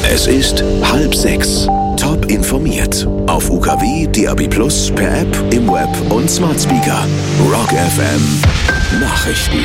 Es ist 5:30. Top informiert. Auf UKW, DAB+, per App, im Web und Smart Speaker. Rock FM Nachrichten.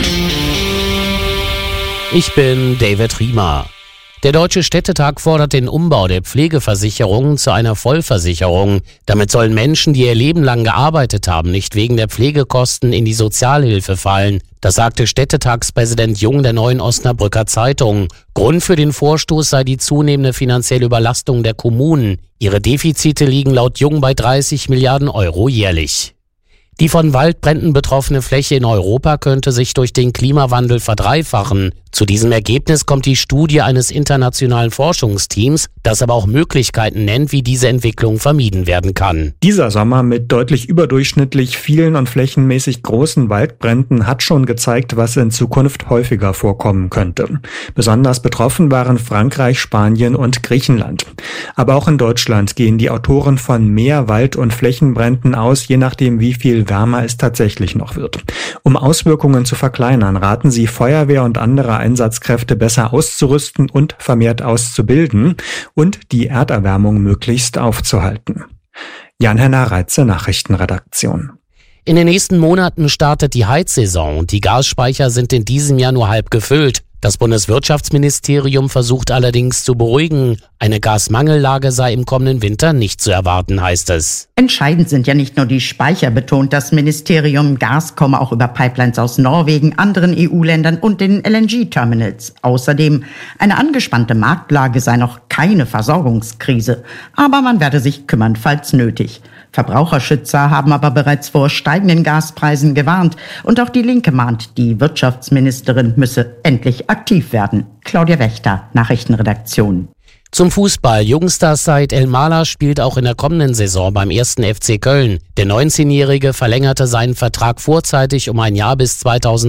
Ich bin David Riemer. Der Deutsche Städtetag fordert den Umbau der Pflegeversicherung zu einer Vollversicherung. Damit sollen Menschen, die ihr Leben lang gearbeitet haben, nicht wegen der Pflegekosten in die Sozialhilfe fallen. Das sagte Städtetagspräsident Jung der Neuen Osnabrücker Zeitung. Grund für den Vorstoß sei die zunehmende finanzielle Überlastung der Kommunen. Ihre Defizite liegen laut Jung bei 30 Milliarden Euro jährlich. Die von Waldbränden betroffene Fläche in Europa könnte sich durch den Klimawandel verdreifachen. Zu diesem Ergebnis kommt die Studie eines internationalen Forschungsteams, das aber auch Möglichkeiten nennt, wie diese Entwicklung vermieden werden kann. Dieser Sommer mit deutlich überdurchschnittlich vielen und flächenmäßig großen Waldbränden hat schon gezeigt, was in Zukunft häufiger vorkommen könnte. Besonders betroffen waren Frankreich, Spanien und Griechenland. Aber auch in Deutschland gehen die Autoren von mehr Wald- und Flächenbränden aus, je nachdem wie viel wärmer es tatsächlich noch wird. Um Auswirkungen zu verkleinern, raten sie Feuerwehr und andere Einsatzkräfte besser auszurüsten und vermehrt auszubilden und die Erderwärmung möglichst aufzuhalten. Jan-Henner Reitze, Nachrichtenredaktion. In den nächsten Monaten startet die Heizsaison und die Gasspeicher sind in diesem Jahr nur halb gefüllt. Das Bundeswirtschaftsministerium versucht allerdings zu beruhigen. Eine Gasmangellage sei im kommenden Winter nicht zu erwarten, heißt es. Entscheidend sind ja nicht nur die Speicher, betont das Ministerium. Gas komme auch über Pipelines aus Norwegen, anderen EU-Ländern und den LNG-Terminals. Außerdem eine angespannte Marktlage sei noch keine Versorgungskrise. Aber man werde sich kümmern, falls nötig. Verbraucherschützer haben aber bereits vor steigenden Gaspreisen gewarnt. Und auch die Linke mahnt, die Wirtschaftsministerin müsse endlich aktiv werden. Claudia Wächter, Nachrichtenredaktion. Zum Fußball. Youngstar Said Elmalah spielt auch in der kommenden Saison beim 1. FC Köln. Der 19-Jährige verlängerte seinen Vertrag vorzeitig um ein Jahr bis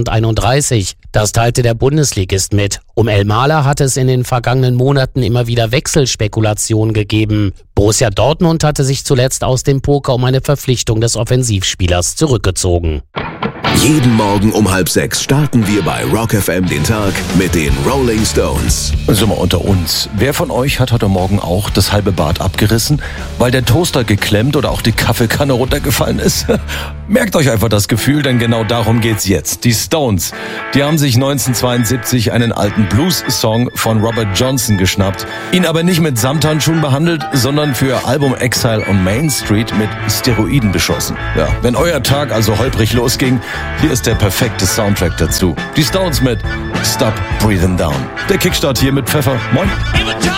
2031. Das teilte der Bundesligist mit. Um Elmalah hat es in den vergangenen Monaten immer wieder Wechselspekulationen gegeben. Borussia Dortmund hatte sich zuletzt aus dem Poker um eine Verpflichtung des Offensivspielers zurückgezogen. Jeden Morgen um 5:30 starten wir bei Rock FM den Tag mit den Rolling Stones. So mal unter uns. Wer von euch hat heute Morgen auch das halbe Bad abgerissen, weil der Toaster geklemmt oder auch die Kaffeekanne runtergefallen ist? Merkt euch einfach das Gefühl, denn genau darum geht's jetzt. Die Stones, die haben sich 1972 einen alten Blues-Song von Robert Johnson geschnappt, ihn aber nicht mit Samthandschuhen behandelt, sondern für Album Exile on Main Street mit Steroiden beschossen. Ja, wenn euer Tag also holprig losging, hier ist der perfekte Soundtrack dazu. Die Stones mit Stop Breathing Down. Der Kickstart hier mit Pfeffer. Moin.